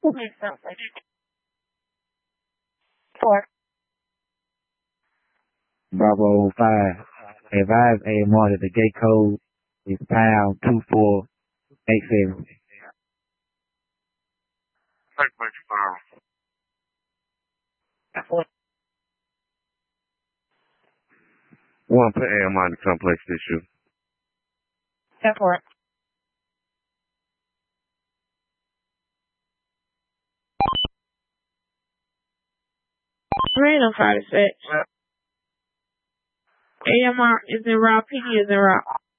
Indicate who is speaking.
Speaker 1: Four.
Speaker 2: Bravo 5. Advise AMR that the gate code is pound 2487.
Speaker 3: One, put AMR in the complex issue.
Speaker 1: 4. Random 5 6. AMR is in route, PD is in route.